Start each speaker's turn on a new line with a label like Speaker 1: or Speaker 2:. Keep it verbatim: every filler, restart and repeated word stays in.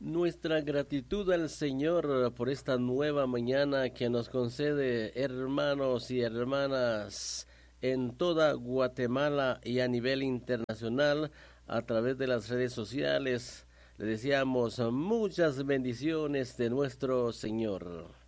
Speaker 1: Nuestra gratitud al Señor por esta nueva mañana que nos concede, hermanos y hermanas en toda Guatemala y a nivel internacional a través de las redes sociales. Le deseamos muchas bendiciones de nuestro Señor.